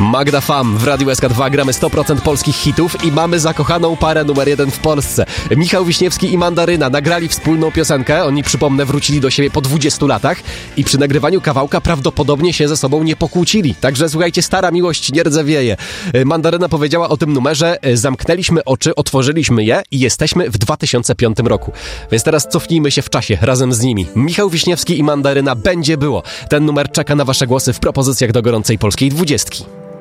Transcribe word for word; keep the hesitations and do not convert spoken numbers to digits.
Magda Fam w Radiu S K dwa gramy sto procent polskich hitów i mamy zakochaną parę numer jeden w Polsce. Michał Wiśniewski i Mandaryna nagrali wspólną piosenkę. Oni, przypomnę, wrócili do siebie po dwudziestu latach i przy nagrywaniu kawałka prawdopodobnie się ze sobą nie pokłócili. Także słuchajcie, stara miłość nie rdzewieje. Mandaryna powiedziała o tym numerze: zamknęliśmy oczy, otworzyliśmy je i jesteśmy w dwa tysiące piątym roku. Więc teraz cofnijmy się w czasie razem z nimi. Michał Wiśniewski i Mandaryna, Będzie było. Ten numer czeka na wasze głosy w propozycjach do gorącej polskiej dwudziestki.